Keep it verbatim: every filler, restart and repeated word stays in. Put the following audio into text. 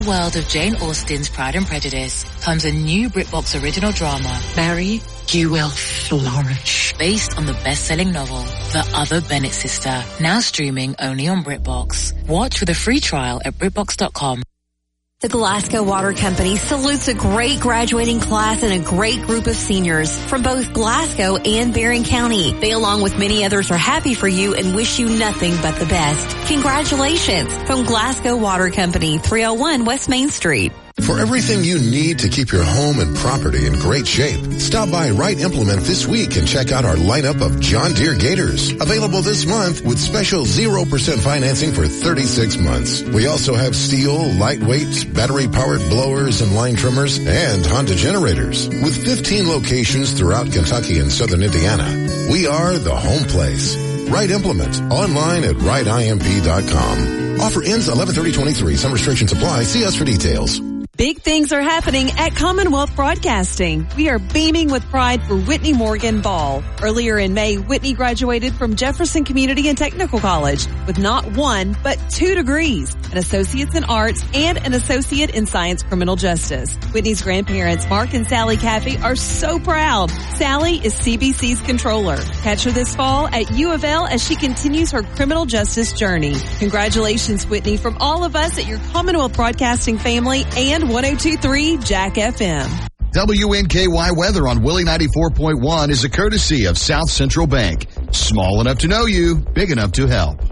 world of Jane Austen's Pride and Prejudice comes a new BritBox original drama, Mary, You Will Flourish, based on the best-selling novel, The Other Bennett Sister, now streaming only on BritBox. Watch with a free trial at BritBox dot com. The Glasgow Water Company salutes a great graduating class and a great group of seniors from both Glasgow and Barron County. They, along with many others, are happy for you and wish you nothing but the best. Congratulations from Glasgow Water Company, three oh one West Main Street. For everything you need to keep your home and property in great shape, stop by Wright Implement this week and check out our lineup of John Deere Gators. Available this month with special zero percent financing for thirty-six months. We also have steel, lightweight, battery-powered blowers and line trimmers, and Honda generators. With fifteen locations throughout Kentucky and southern Indiana, we are the home place. Wright Implement, online at wright I M P dot com. Offer ends eleven thirty twenty-three. Some restrictions apply. See us for details. Big things are happening at Commonwealth Broadcasting. We are beaming with pride for Whitney Morgan Ball. Earlier in May, Whitney graduated from Jefferson Community and Technical College with not one, but two degrees, an associate's in arts and an associate in science criminal justice. Whitney's grandparents, Mark and Sally Caffey, are so proud. Sally is C B C's controller. Catch her this fall at U of L as she continues her criminal justice journey. Congratulations, Whitney, from all of us at your Commonwealth Broadcasting family and one oh two point three Jack F M. W N K Y weather on Willie ninety-four point one is a courtesy of South Central Bank. Small enough to know you, big enough to help.